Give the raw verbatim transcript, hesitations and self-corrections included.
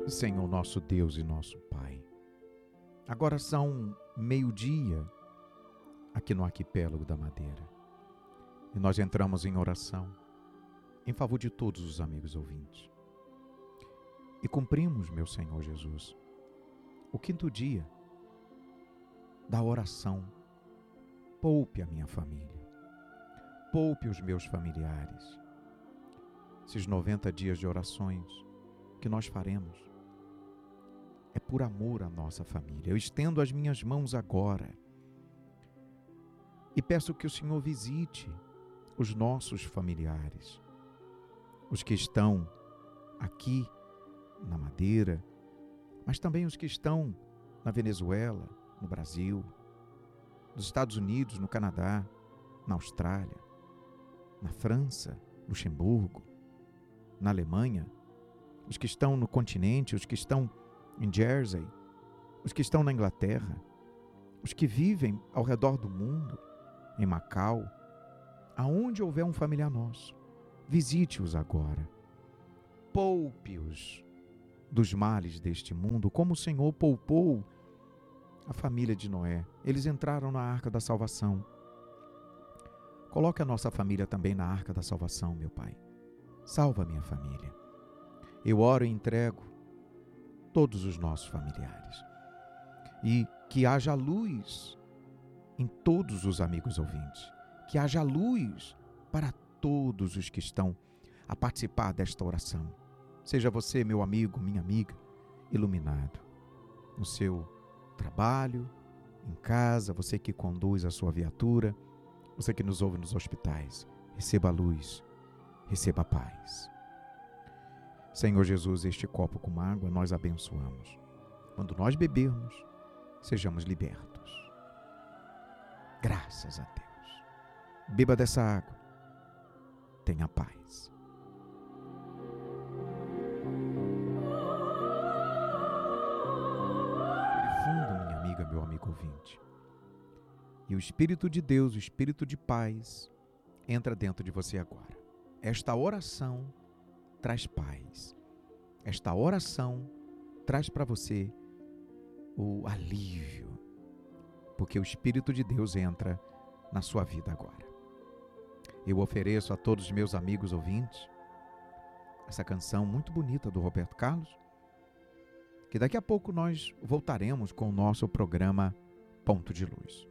Senhor nosso Deus e nosso Pai, agora são meio-dia aqui no arquipélago da Madeira e nós entramos em oração em favor de todos os amigos ouvintes e cumprimos, meu Senhor Jesus, o quinto dia da oração. Poupe a minha família, poupe os meus familiares. Esses noventa dias de orações que nós faremos é por amor à nossa família. Eu estendo as minhas mãos agora e peço que o Senhor visite os nossos familiares, os que estão aqui na Madeira, mas também os que estão na Venezuela, no Brasil, nos Estados Unidos, no Canadá, na Austrália, na França, Luxemburgo, na Alemanha, os que estão no continente, os que estão em Jersey, os que estão na Inglaterra, os que vivem ao redor do mundo, em Macau, aonde houver um familiar nosso, visite-os agora. Poupe-os dos males deste mundo, como o Senhor poupou a família de Noé. Eles entraram na arca da salvação. Coloque a nossa família também na arca da salvação, meu Pai. Salva a minha família. Eu oro e entrego todos os nossos familiares. E que haja luz em todos os amigos ouvintes. Que haja luz para todos os que estão a participar desta oração. Seja você, meu amigo, minha amiga, iluminado no seu trabalho, em casa, você que conduz a sua viatura, você que nos ouve nos hospitais. Receba a luz, receba a paz. Senhor Jesus, este copo com água nós abençoamos. Quando nós bebermos, sejamos libertos. Graças a Deus. Beba dessa água. Tenha paz. Fundo, minha amiga, meu amigo ouvinte. E o Espírito de Deus, o Espírito de paz, entra dentro de você agora. Esta oração traz paz. Esta oração traz para você o alívio, porque o Espírito de Deus entra na sua vida agora. Eu ofereço a todos os meus amigos ouvintes essa canção muito bonita do Roberto Carlos, que daqui a pouco nós voltaremos com o nosso programa Ponto de Luz.